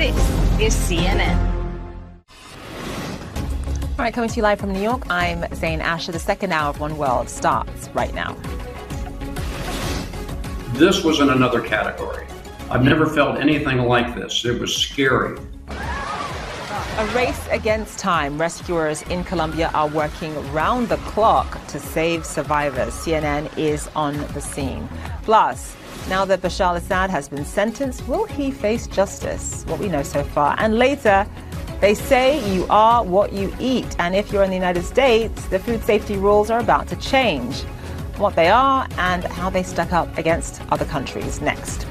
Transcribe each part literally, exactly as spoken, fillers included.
This is C N N. All right, coming to you live from New York, I'm Zain Asher. The second hour of One World starts right now. This was in another category. I've never felt anything like this. It was scary. A race against time. Rescuers in Colombia are working round the clock to save survivors. C N N is on the scene. Plus, now that Bashar al-Assad has been sentenced, will he face justice? What we know so far. And later, they say you are what you eat. And if you're in the United States, the food safety rules are about to change. What they are and how they stack up against other countries. Next.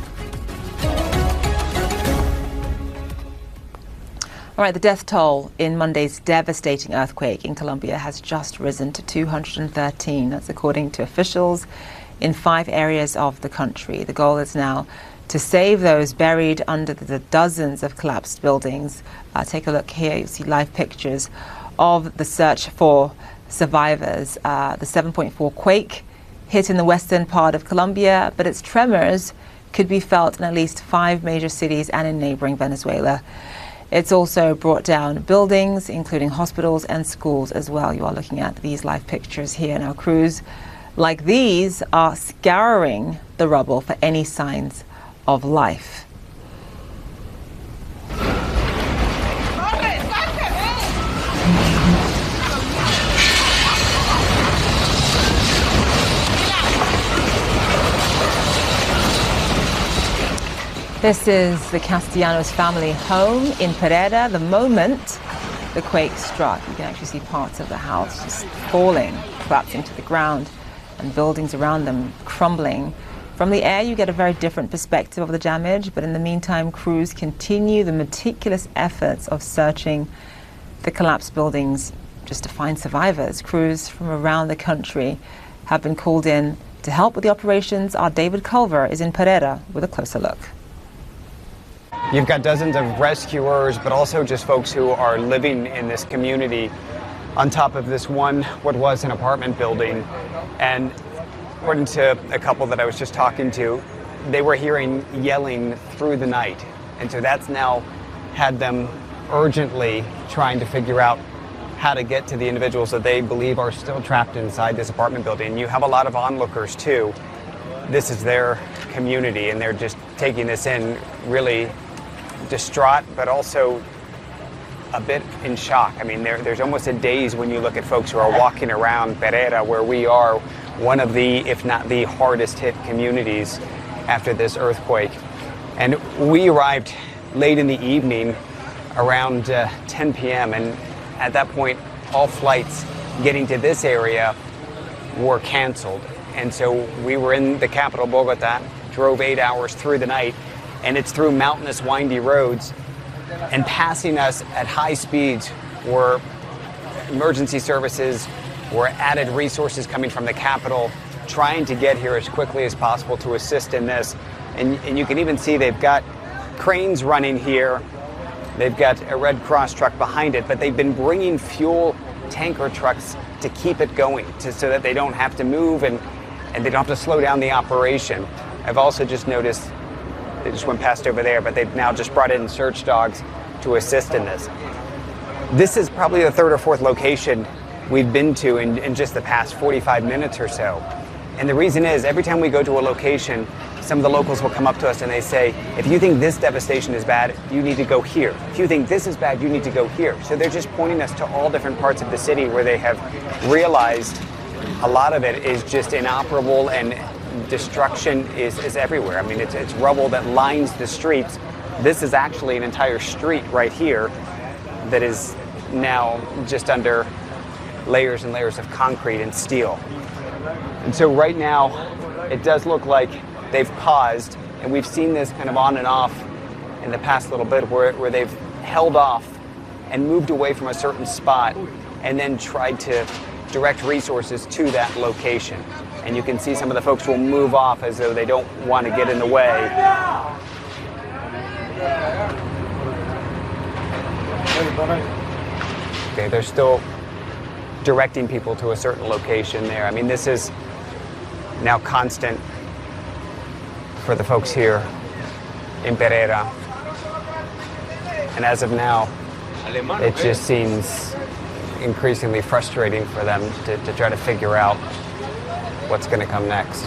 All right, the death toll in Monday's devastating earthquake in Colombia has just risen to two hundred thirteen. That's according to officials in five areas of the country. The goal is now to save those buried under the dozens of collapsed buildings. Uh, take a look here. You see live pictures of the search for survivors. Uh, the seven point four quake hit in the western part of Colombia, but its tremors could be felt in at least five major cities and in neighboring Venezuela. It's also brought down buildings, including hospitals and schools as well. You are looking at these live pictures here. Now, crews like these are scouring the rubble for any signs of life. This is the Castellanos family home in Pereira. The moment the quake struck, you can actually see parts of the house just falling, collapsing to the ground, and buildings around them crumbling. From the air, you get a very different perspective of the damage, but in the meantime, crews continue the meticulous efforts of searching the collapsed buildings just to find survivors. Crews from around the country have been called in to help with the operations. Our David Culver is in Pereira with a closer look. You've got dozens of rescuers, but also just folks who are living in this community on top of this one, what was an apartment building. And according to a couple that I was just talking to, they were hearing yelling through the night. And so that's now had them urgently trying to figure out how to get to the individuals that they believe are still trapped inside this apartment building. You have a lot of onlookers too. This is their community and they're just taking this in really distraught, but also a bit in shock. I mean, there, there's almost a daze when you look at folks who are walking around Pereira, where we are one of the, if not the hardest hit communities after this earthquake. And we arrived late in the evening, around uh, ten p m and at that point, all flights getting to this area were canceled. And so we were in the capital, Bogota, drove eight hours through the night, and it's through mountainous, windy roads. And passing us at high speeds were emergency services, were added resources coming from the capital, trying to get here as quickly as possible to assist in this. And, and you can even see they've got cranes running here. They've got a Red Cross truck behind it, but they've been bringing fuel tanker trucks to keep it going, to, so that they don't have to move and, and they don't have to slow down the operation. I've also just noticed, they just went past over there, but they've now just brought in search dogs to assist in this. This is probably the third or fourth location we've been to in, in just the past forty-five minutes or so. And the reason is, every time we go to a location, some of the locals will come up to us and they say, if you think this devastation is bad, you need to go here. If you think this is bad, you need to go here. So they're just pointing us to all different parts of the city where they have realized a lot of it is just inoperable and destruction is, is everywhere. I mean, it's, it's rubble that lines the streets. This is actually an entire street right here that is now just under layers and layers of concrete and steel. And so right now, it does look like they've paused, and we've seen this kind of on and off in the past little bit where, where they've held off and moved away from a certain spot and then tried to direct resources to that location. And you can see some of the folks will move off as though they don't want to get in the way. Okay, they're still directing people to a certain location there. I mean, this is now constant for the folks here in Pereira. And as of now, it just seems increasingly frustrating for them to, to try to figure out what's going to come next.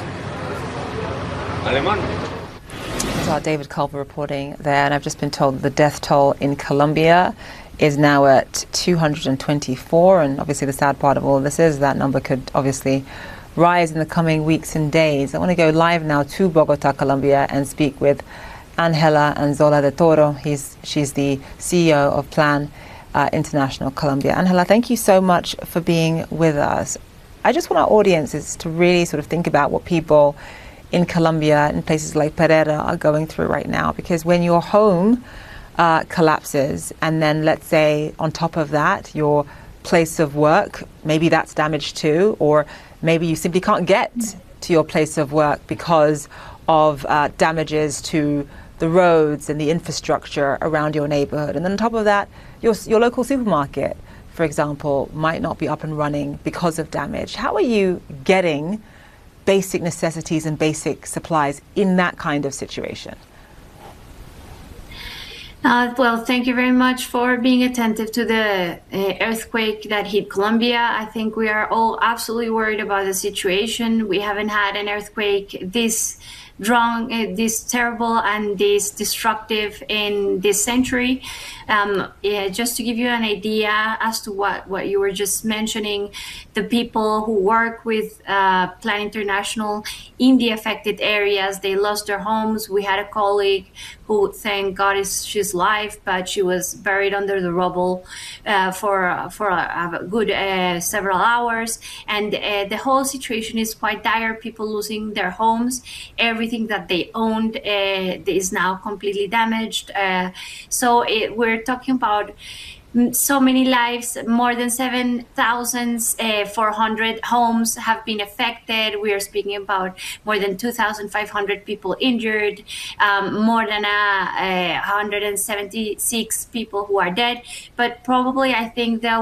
That's our David Culver reporting there, and I've just been told that the death toll in Colombia is now at two hundred twenty-four, and obviously the sad part of all of this is that number could obviously rise in the coming weeks and days. I want to go live now to Bogota, Colombia, and speak with Angela Anzola de Toro. He's, she's the C E O of Plan uh, International Colombia. Angela, thank you so much for being with us. I just want our audiences to really sort of think about what people in Colombia and places like Pereira are going through right now, because when your home uh, collapses, and then let's say on top of that your place of work, maybe that's damaged too, or maybe you simply can't get to your place of work because of uh, damages to the roads and the infrastructure around your neighborhood. And then on top of that, your, your local supermarket, for example, might not be up and running because of damage. How are you getting basic necessities and basic supplies in that kind of situation? Uh, well, thank you very much for being attentive to the uh, earthquake that hit Colombia. I think we are all absolutely worried about the situation. We haven't had an earthquake this strong, uh, this terrible and this destructive in this century. Um, yeah, just to give you an idea as to what, what you were just mentioning, the people who work with uh, Plan International in the affected areas, they lost their homes. We had a colleague who, thank God, is she's alive, but she was buried under the rubble uh, for for a, a good uh, several hours. And uh, the whole situation is quite dire. People losing their homes, everything that they owned uh, is now completely damaged. Uh, so it, we're talking about so many lives. More than seven thousand four hundred homes have been affected. We are speaking about more than two thousand five hundred people injured, um, more than uh, uh, one hundred seventy-six people who are dead. But probably I think there